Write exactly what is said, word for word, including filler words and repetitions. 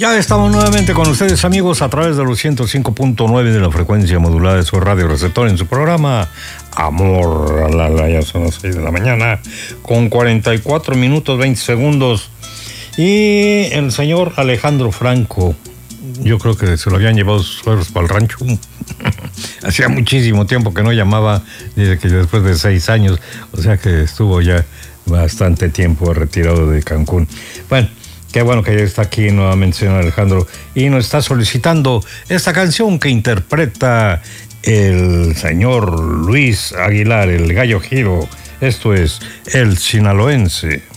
Ya estamos nuevamente con ustedes, amigos, a través de los ciento cinco punto nueve de la frecuencia modulada de su radio receptor en su programa Amor a la La. Ya son las seis de la mañana con cuarenta y cuatro minutos veinte segundos. Y el señor Alejandro Franco, yo creo que se lo habían llevado sus suegros para el rancho. Hacía muchísimo tiempo que no llamaba, dice que después de seis años, o sea que estuvo ya bastante tiempo retirado de Cancún. Bueno, qué bueno que ya está aquí nuevamente, señor Alejandro, y nos está solicitando esta canción que interpreta el señor Luis Aguilar, el Gallo Giro. Esto es El Sinaloense.